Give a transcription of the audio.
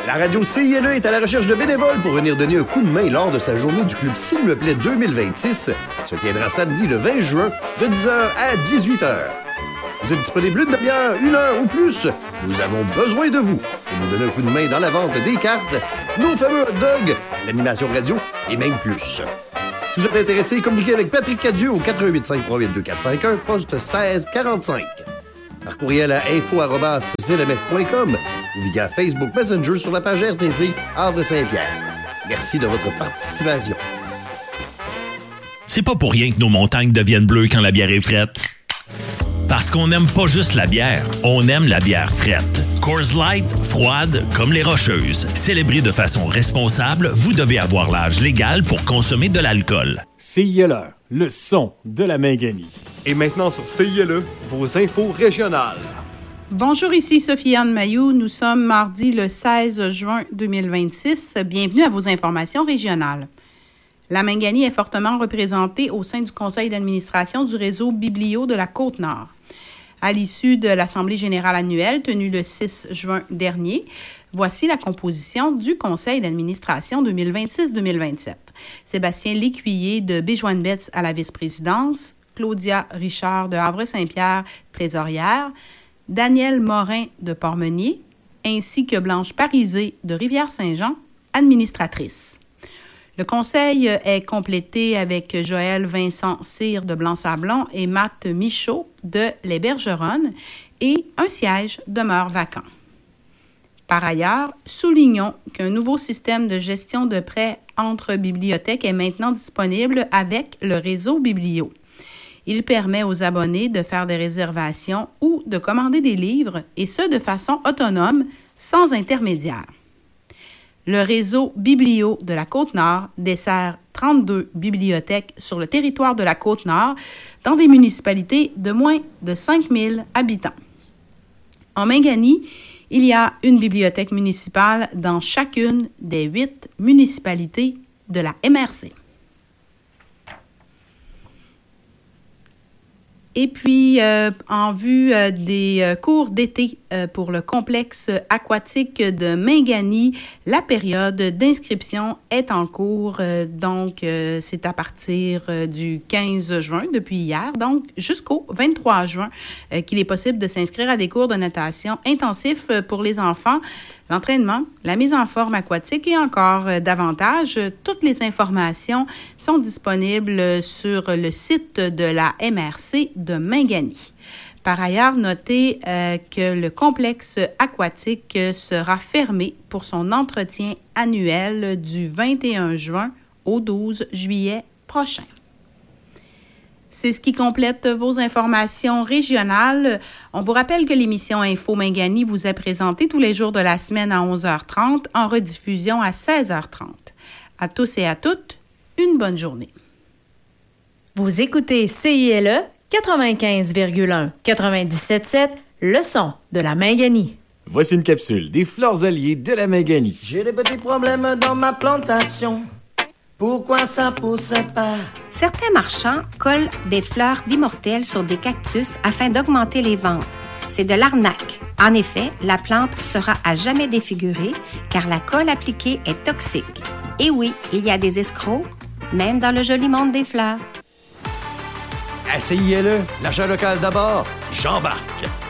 La radio CILE est à la recherche de bénévoles pour venir donner un coup de main lors de sa journée du club S'il me plaît 2026. Se tiendra samedi le 20 juin de 10h à 18h. Vous êtes disponible une demi-heure, une heure ou plus? Nous avons besoin de vous pour nous donner un coup de main dans la vente des cartes, nos fameux hot dogs, l'animation radio et même plus. Si vous êtes intéressé, communiquez avec Patrick Cadieux au 485-382-451, poste 1645. Par courriel à info@zlmf.com ou via Facebook Messenger sur la page RTC Havre-Saint-Pierre. Merci de votre participation. C'est pas pour rien que nos montagnes deviennent bleues quand la bière est frette. Parce qu'on n'aime pas juste la bière, on aime la bière frette. Coors Light, froide comme les Rocheuses. Célébrée de façon responsable, vous devez avoir l'âge légal pour consommer de l'alcool. CILE, le son de la Minganie. Et maintenant sur CILE, vos infos régionales. Bonjour, ici Sophie-Anne Mailloux. Nous sommes mardi le 16 juin 2026. Bienvenue à vos informations régionales. La Minganie est fortement représentée au sein du conseil d'administration du réseau Biblio de la Côte-Nord. À l'issue de l'Assemblée générale annuelle tenue le 6 juin dernier, voici la composition du conseil d'administration 2026-2027. Sébastien Lécuyer de Béjoine-Betz à la vice-présidence, Claudia Richard de Havre-Saint-Pierre, trésorière, Daniel Morin de Port-Meunier, ainsi que Blanche Parisé de Rivière-Saint-Jean, administratrice. Le conseil est complété avec Joël Vincent Cyr de Blanc-Sablon et Matt Michaud de Les Bergeronnes et un siège demeure vacant. Par ailleurs, soulignons qu'un nouveau système de gestion de prêts entre bibliothèques est maintenant disponible avec le réseau Biblio. Il permet aux abonnés de faire des réservations ou de commander des livres, et ce de façon autonome, sans intermédiaire. Le réseau Biblio de la Côte-Nord dessert 32 bibliothèques sur le territoire de la Côte-Nord dans des municipalités de moins de 5000 habitants. En Minganie, il y a une bibliothèque municipale dans chacune des 8 municipalités de la MRC. Et puis, en vue des cours d'été pour le complexe aquatique de Minganie, la période d'inscription est en cours. Donc, c'est à partir du 15 juin, depuis hier, donc jusqu'au 23 juin, qu'il est possible de s'inscrire à des cours de natation intensifs pour les enfants, l'entraînement, la mise en forme aquatique et encore davantage. Toutes les informations sont disponibles sur le site de la MRC de Minganie. Par ailleurs, notez que le complexe aquatique sera fermé pour son entretien annuel du 21 juin au 12 juillet prochain. C'est ce qui complète vos informations régionales. On vous rappelle que l'émission Info Minganie vous est présentée tous les jours de la semaine à 11h30, en rediffusion à 16h30. À tous et à toutes, une bonne journée. Vous écoutez CILE 95,1, 97,7, le son de la Minganie. Voici une capsule des fleurs alliées de la Minganie. J'ai des petits problèmes dans ma plantation. Pourquoi ça pousse pas? Certains marchands collent des fleurs d'immortelles sur des cactus afin d'augmenter les ventes. C'est de l'arnaque. En effet, la plante sera à jamais défigurée car la colle appliquée est toxique. Et oui, il y a des escrocs, même dans le joli monde des fleurs. À CILE, l'achat local d'abord, j'embarque.